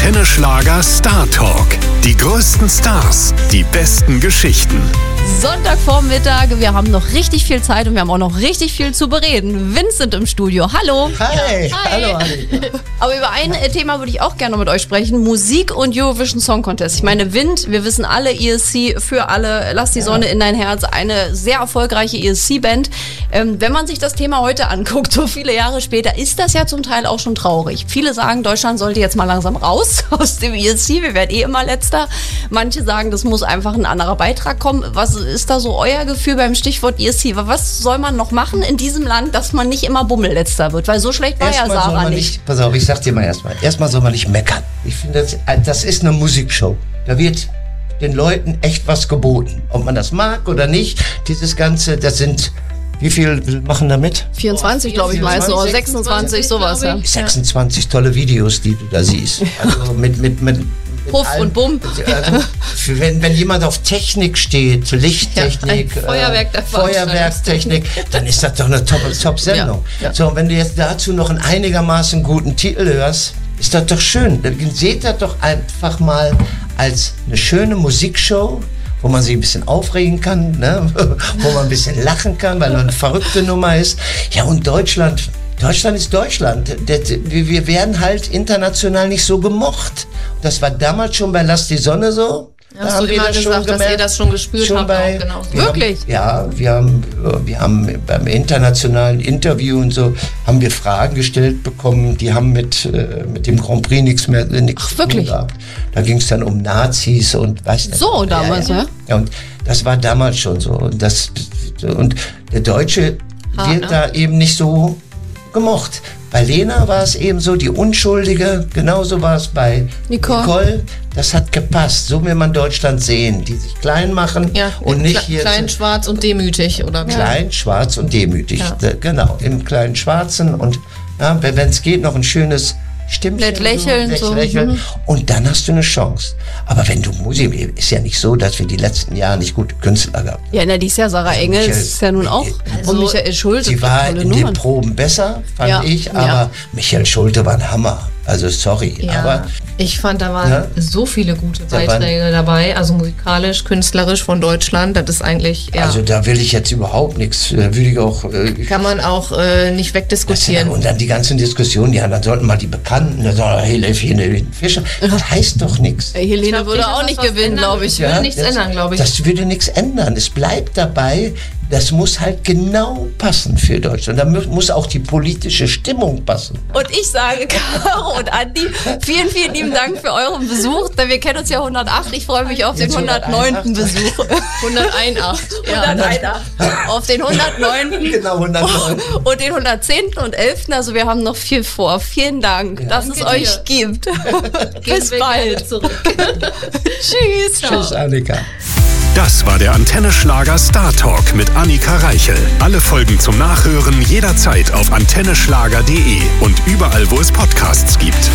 Antenne Schlager Star Talk. Die größten Stars, die besten Geschichten. Sonntagvormittag, wir haben noch richtig viel Zeit und wir haben auch noch richtig viel zu bereden. Vincent im Studio, hallo. Hi. Ja, hi. Hallo, Annika. Aber über ein Thema würde ich auch gerne mit euch sprechen. Musik und Eurovision Song Contest. Ich meine, Wind, wir wissen alle, ESC für alle, Lass die Sonne in dein Herz, eine sehr erfolgreiche ESC-Band. Wenn man sich das Thema heute anguckt, so viele Jahre später, ist das ja zum Teil auch schon traurig. Viele sagen, Deutschland sollte jetzt mal langsam raus aus dem ESC, wir werden immer Letzter. Manche sagen, das muss einfach ein anderer Beitrag kommen. Was ist da so euer Gefühl beim Stichwort ESC? Was soll man noch machen in diesem Land, dass man nicht immer Bummelletzter wird? Weil so schlecht war ja Sarah nicht. Pass auf, ich sag dir mal erstmal soll man nicht meckern. Ich finde, das ist eine Musikshow. Da wird den Leuten echt was geboten. Ob man das mag oder nicht, dieses Ganze, das sind, wie viel machen da mit? 24, glaube ich, meist, oder 26, sowas. Ja. 26 tolle Videos, die du da siehst. Also mit Puff allem. und Bumm. Also, wenn jemand auf Technik steht, Lichttechnik, Feuerwerkstechnik, dann ist das doch eine Top-Sendung. Ja. So, und wenn du jetzt dazu noch einen einigermaßen guten Titel hörst, ist das doch schön. Dann seht das doch einfach mal als eine schöne Musikshow, wo man sich ein bisschen aufregen kann, ne? Wo man ein bisschen lachen kann, weil eine verrückte Nummer ist. Ja, und Deutschland ist Deutschland. Wir werden halt international nicht so gemocht. Das war damals schon bei Lass die Sonne so. Ja, hast du immer gesagt, dass ihr das schon gespürt habt? Wirklich? Wir haben beim internationalen Interview und so, haben wir Fragen gestellt bekommen, die haben mit dem Grand Prix nichts zu tun gehabt. Da ging es dann um Nazis und weiß nicht. So, damals, ja? Ja, und das war damals schon so. Und der Deutsche wird da eben nicht so gemocht. Bei Lena war es eben so, die Unschuldige, genauso war es bei Nicole. Das hat gepasst. So will man Deutschland sehen, die sich klein machen und nicht hier. Klein, schwarz und demütig, oder? Klein, schwarz und demütig. Ja. Genau, im kleinen Schwarzen und wenn es geht, noch ein schönes Stimmchen. Nett lächeln. Lächeln. Und dann hast du eine Chance. Aber wenn du Musik, ist ja nicht so, dass wir die letzten Jahre nicht gute Künstler gehabt haben. Ja, die ist ja Sarah Engels, ist ja nun auch. Und Michael Schulte. Sie war in den Proben besser, fand ich, aber Michael Schulte war ein Hammer. Also sorry, aber ich fand, da waren so viele gute Beiträge dabei, also musikalisch, künstlerisch von Deutschland, das ist eigentlich, Also da will ich jetzt überhaupt nichts, würde ich auch... kann man auch nicht wegdiskutieren. Und dann die ganzen Diskussionen, dann sollten mal die Bekannten, dann sagen, Helene Fischer, das heißt doch nichts. Helene würde auch nicht gewinnen, glaube ich. Würde nichts ändern, glaube ich. Das würde nichts ändern, es bleibt dabei, das muss halt genau passen für Deutschland. Da muss auch die politische Stimmung passen. Und ich sage, Caro und Andi, vielen, vielen lieben Dank für euren Besuch. Denn wir kennen uns ja 108. Ich freue mich auf den 109. Besuch. 101. Ja, 101. Auf den 109. Genau, 109. Und den 110. und 11. Also wir haben noch viel vor. Vielen Dank, dass es euch gibt. Bis bald. Tschüss. Tschüss, Annika. Das war der Antenne Schlager Star Talk mit Annika Reichel. Alle Folgen zum Nachhören jederzeit auf antenneschlager.de und überall, wo es Podcasts gibt.